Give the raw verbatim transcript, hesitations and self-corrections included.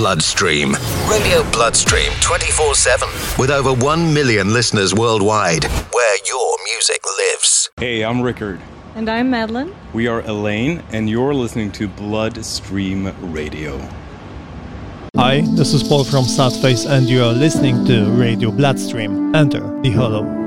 Bloodstream. Radio Bloodstream twenty-four seven. With over one million listeners worldwide, where your music lives. Hey, I'm Rickard. And I'm Madeline. We are Elaine, and you're listening to Bloodstream Radio. Hi, this is Paul from Sadface, and you are listening to Radio Bloodstream. Enter the Hollow.